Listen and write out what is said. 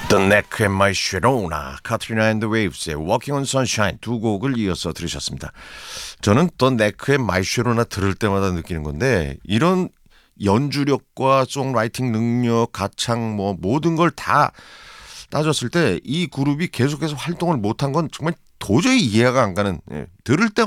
The Neck and My Sharona, 카트리나 앤드 웨이브스의 Walking on Sunshine 두 곡을 이어서 들으셨습니다. 저는 The Neck and My Sharona 들을 때마다 느끼는 건데 이런 연주력과 송라이팅 능력, 가창 뭐 모든 걸 다 따졌을 때 이 그룹이 계속해서 활동을 못한 건 정말 도저히 이해가 안 가는 들을 때